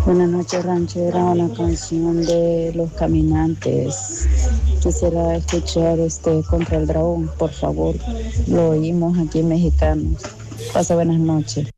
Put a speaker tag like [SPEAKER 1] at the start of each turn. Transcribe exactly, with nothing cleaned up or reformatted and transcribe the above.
[SPEAKER 1] Buenas noches, ranchera, una canción de Los Caminantes. Quisiera escuchar este Contra el Dragón, por favor. Lo oímos aquí mexicanos. Pasa buenas noches.